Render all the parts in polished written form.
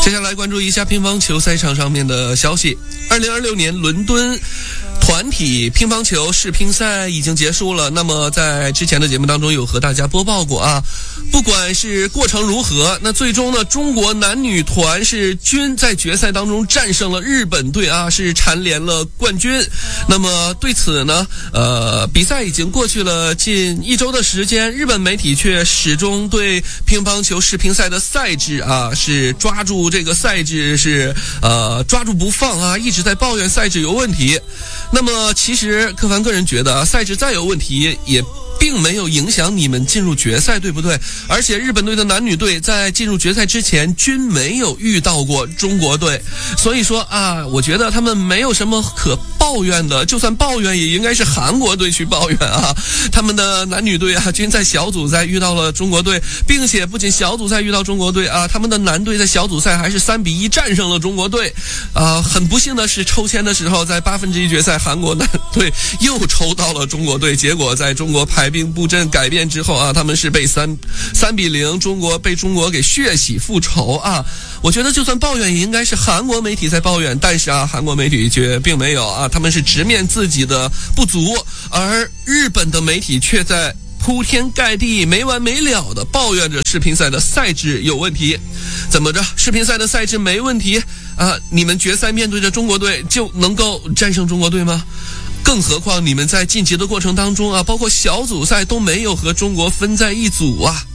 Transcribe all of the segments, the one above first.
接下来关注一下乒乓球赛场上面的消息。2026年伦敦团体乒乓球世乒赛已经结束了，那么在之前的节目当中有和大家播报过啊，不管是过程如何，那最终呢，中国男女团是均在决赛当中战胜了日本队啊，是蝉联了冠军。那么对此呢，比赛已经过去了近1周的时间，日本媒体却始终对乒乓球世乒赛的赛制啊是抓住这个赛制是抓住不放啊，一直在抱怨赛制有问题。那么其实柯凡个人觉得赛制再有问题也并没有影响你们进入决赛，对不对？而且日本队的男女队在进入决赛之前均没有遇到过中国队，所以说啊，我觉得他们没有什么可抱怨的，就算抱怨也应该是韩国队去抱怨啊。他们的男女队啊均在小组赛遇到了中国队，并且不仅小组赛遇到中国队啊，他们的男队在小组赛还是3-1战胜了中国队啊。很不幸的是抽签的时候在1/8决赛韩国男队又抽到了中国队，结果在中国排兵布阵改变之后啊，他们是被3-0被中国给血洗复仇啊。我觉得就算抱怨也应该是韩国媒体在抱怨，但是啊，韩国媒体却并没有啊，他们是直面自己的不足，而日本的媒体却在铺天盖地没完没了的抱怨着世乒赛的赛制有问题。怎么着，世乒赛的赛制没问题啊？你们决赛面对着中国队就能够战胜中国队吗？更何况你们在晋级的过程当中啊，包括小组赛都没有和中国分在一组啊。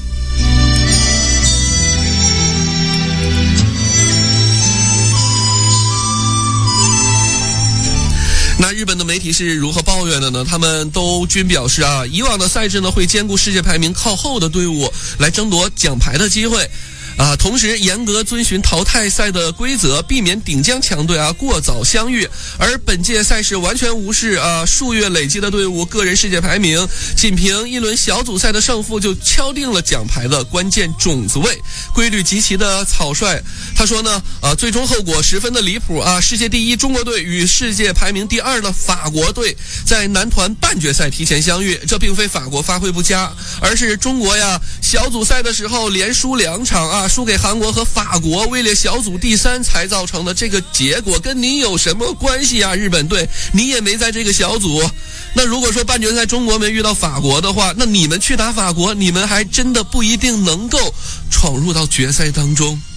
那日本的媒体是如何抱怨的呢？他们都均表示啊，以往的赛制呢会兼顾世界排名靠后的队伍来争夺奖牌的机会啊，同时严格遵循淘汰赛的规则，避免顶尖强队啊过早相遇。而本届赛事完全无视啊数月累积的队伍个人世界排名，仅凭一轮小组赛的胜负就敲定了奖牌的关键种子位，规律极其的草率。他说呢，最终后果十分的离谱啊！世界第一中国队与世界排名第2的法国队在男团半决赛提前相遇，这并非法国发挥不佳，而是中国呀小组赛的时候连输2场啊，输给韩国和法国，位列小组第3才造成的这个结果，跟你有什么关系啊？日本队，你也没在这个小组。那如果说半决赛中国没遇到法国的话，那你们去打法国，你们还真的不一定能够闯入到决赛当中。